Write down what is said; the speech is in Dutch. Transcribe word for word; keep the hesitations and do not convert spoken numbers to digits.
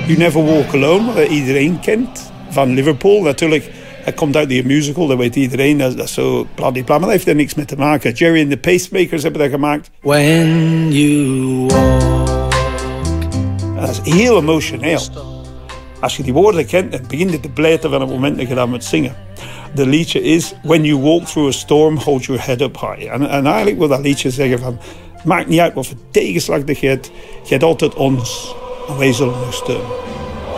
You Never Walk Alone, wat iedereen kent, van Liverpool. Natuurlijk, het komt uit die musical, dat weet iedereen. Dat, dat is zo bladibla, maar dat heeft er niks mee te maken. Jerry and the Pacemakers hebben dat gemaakt. When you walk. Dat is heel emotioneel. Als je die woorden kent, dan begint het te blijten van het moment dat je dat moet zingen. De liedje is When you walk through a storm, hold your head up high. En, en eigenlijk wil dat liedje zeggen van, maakt niet uit wat voor tegenslag dat je hebt, je hebt altijd ons en wij zullen je steunen.